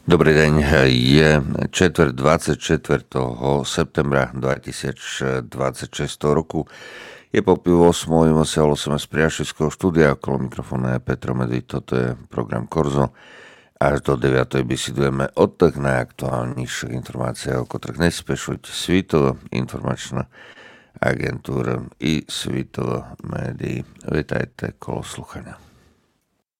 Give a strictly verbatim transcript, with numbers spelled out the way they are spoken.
Dobrý deň, je četvrť dvadsaťštvrtého septembra dvetisícdvadsaťšesť roku. Je po pol osmoj, musel som z priašovského štúdia, okolo mikrofónu je Petro Medvíd, toto je program Korzo. Až do deviatej besedujeme o tých najaktuálnejších informáciách, o ktorých nespešujte Svitovo informačná agentúra i Svitovo médií. Vítajte kolo sluchania.